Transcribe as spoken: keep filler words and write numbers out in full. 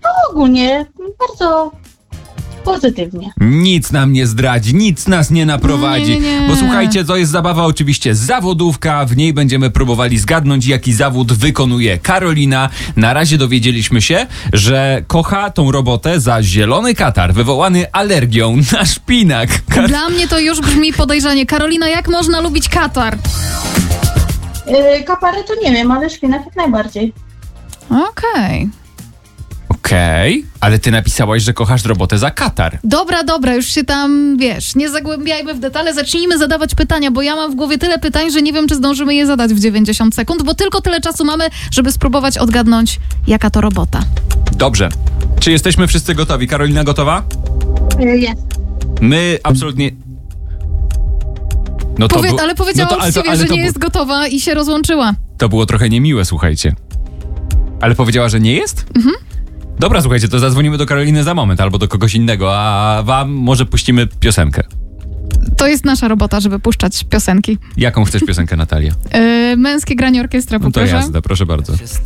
ogólnie bardzo pozytywnie. Nic nam nie zdradzi, nic nas nie naprowadzi. Nie, nie, nie. Bo słuchajcie, to jest zabawa oczywiście zawodówka. W niej będziemy próbowali zgadnąć, jaki zawód wykonuje Karolina. Na razie dowiedzieliśmy się, że kocha tą robotę za zielony katar wywołany alergią na szpinak. Kar- Dla mnie to już brzmi podejrzanie. Karolina, jak można lubić katar? Yy, kapary to nie wiem, ale szpinak jak najbardziej. Okej. Okej, okay, ale ty napisałaś, że kochasz robotę za katar. Dobra, dobra, już się tam, wiesz, nie zagłębiajmy w detale, zacznijmy zadawać pytania, bo ja mam w głowie tyle pytań, że nie wiem, czy zdążymy je zadać w dziewięćdziesiąt sekund, bo tylko tyle czasu mamy, żeby spróbować odgadnąć, jaka to robota. Dobrze. Czy jesteśmy wszyscy gotowi? Karolina gotowa? Yy, jest. My absolutnie... No to Powie- bu- ale powiedziała no to, ale to, uczciwie, ale że to nie bu- jest gotowa i się rozłączyła. To było trochę niemiłe, słuchajcie. Ale powiedziała, że nie jest? Mhm. Dobra, słuchajcie, to zadzwonimy do Karoliny za moment albo do kogoś innego, a wam może puścimy piosenkę. To jest nasza robota, żeby puszczać piosenki. Jaką chcesz piosenkę, Natalia? Yy, męskie granie orkiestra, No to poproszę. jazda, proszę bardzo.